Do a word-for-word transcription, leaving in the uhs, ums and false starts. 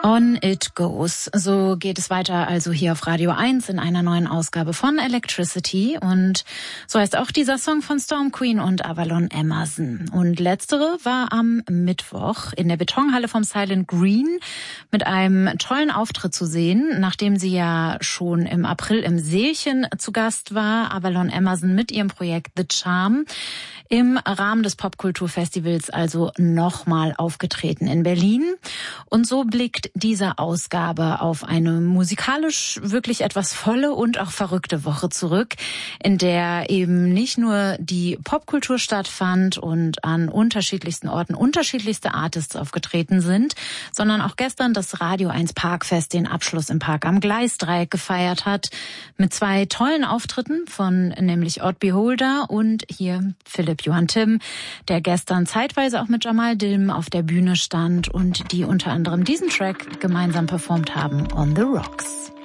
On it goes. So geht es weiter also hier auf Radio eins in einer neuen Ausgabe von Electricity. Und so heißt auch dieser Song von Storm Queen und Avalon Emerson. Und letztere war am Mittwoch in der Betonhalle vom Silent Green mit einem tollen Auftritt zu sehen, nachdem sie ja schon im April im Seelchen zu Gast war. Avalon Emerson mit ihrem Projekt The Charm. Im Rahmen des Popkulturfestivals also nochmal aufgetreten in Berlin. Und so blickt diese Ausgabe auf eine musikalisch wirklich etwas volle und auch verrückte Woche zurück, in der eben nicht nur die Popkultur stattfand und an unterschiedlichsten Orten unterschiedlichste Artists aufgetreten sind, sondern auch gestern das Radio eins Parkfest den Abschluss im Park am Gleisdreieck gefeiert hat, mit zwei tollen Auftritten von nämlich Odd Beholder und hier Philipp Johann Timm, der gestern zeitweise auch mit Jamal Dilm auf der Bühne stand und die unter anderem diesen Track gemeinsam performt haben, On the Rocks.